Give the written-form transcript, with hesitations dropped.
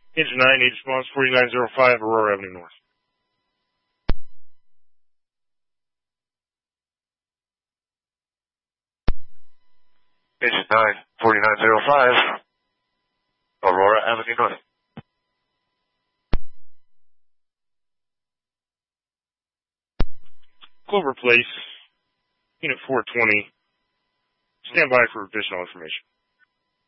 Engine 9, need response 4905 Aurora Avenue North. Engine 9, 4905 Aurora Avenue North. Clover Place, Unit 420. Stand by for additional information.